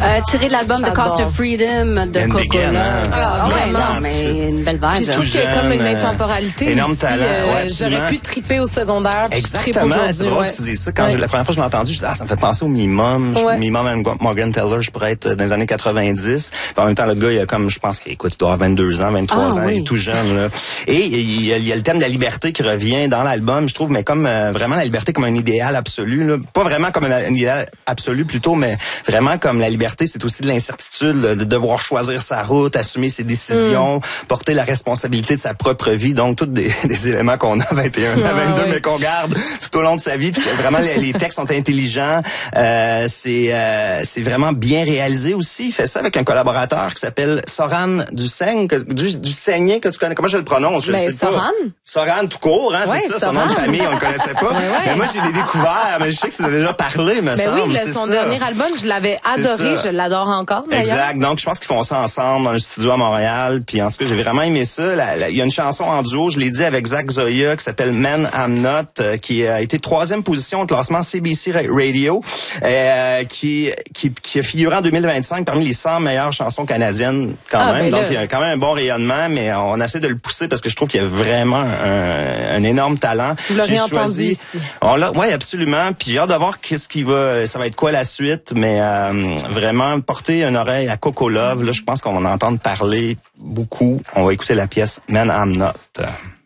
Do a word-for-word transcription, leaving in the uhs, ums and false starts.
Euh, tiré de l'album The Cost of Freedom de Coca-Cola. Ah, ouais, non, mais une belle vibe. Je trouve qu'il y a comme une intemporalité énorme ici. talent. Euh, Ouais, j'aurais pu triper au secondaire. Puis exactement, c'est drôle ouais. que tu dis ça. Quand ouais. je, la première fois que je l'ai entendu, je dis, ah, ça me fait penser au Minimum. Ouais. Minimum Morgan Taylor, je pourrais être dans les années quatre-vingt-dix. Puis en même temps, le gars, il a comme, je pense qu'écoute, il doit avoir vingt-deux ans, vingt-trois ah, ans, oui. il est tout jeune, là. Et il y, a, il y a le thème de la liberté qui revient dans l'album, je trouve, mais comme euh, vraiment la liberté comme un idéal absolu, là. Pas vraiment comme un, un idéal absolu plutôt, mais vraiment comme la liberté, c'est aussi de l'incertitude, là, de devoir choisir sa route, assumer ses décisions, mm. porter la responsabilité de sa propre vie. Donc, tous des, des éléments qu'on a à vingt et un, à vingt-deux, ah, oui. mais qu'on garde tout au long de sa vie. Puis vraiment, les, les textes sont intelligents. Euh, c'est euh, c'est vraiment bien réalisé aussi. Il fait ça avec un collaborateur qui s'appelle Soran Dusseigne, que, du, du Saigné, que tu connais. Comment je le prononce? Je ben, sais Soran? pas. Soran tout court, hein, ouais, c'est ça, Soran. son nom de famille, on le connaissait pas. ouais, ouais. Mais moi, je l'ai découvert, mais je sais que tu l'as déjà parlé, me ben semble. Oui, le, son ça. dernier album, je l'avais adoré, je l'adore encore, d'ailleurs. Exact. Donc, je pense qu'ils font ça ensemble dans le studio à Montréal. Puis, en tout cas, j'ai vraiment aimé ça. La, la, il y a une chanson en duo, je l'ai dit, avec Zach Zoya, qui s'appelle Man I'm Not, euh, qui a été troisième position au classement C B C Radio, euh, qui, qui, qui a figuré en deux mille vingt-cinq parmi les cent meilleures chansons canadiennes quand ah, même. Ben Donc, là. il y a quand même un bon rayonnement, mais on essaie de le pousser parce que je trouve qu'il y a vraiment un, un énorme talent. Vous l'aurez j'ai entendu choisi, ici. On l'a, ouais, absolument. Puis j'ai hâte de voir qu'est-ce qui va, ça va être quoi la suite, mais euh, vraiment porter une oreille à Coco Love. Là, je pense qu'on va en entendre parler beaucoup. On va écouter la pièce Man I'm Not.